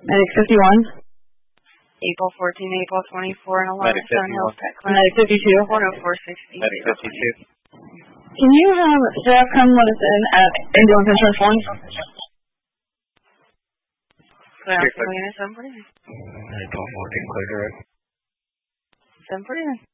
Medic 51. April 14, April 24, and 11. Medic 51. Hills, Medic 52. 10460. Medic 52. Can you have staff come let us in at ambulance insurance 1? Clear out the unit 749. April 14, clear direct. 749.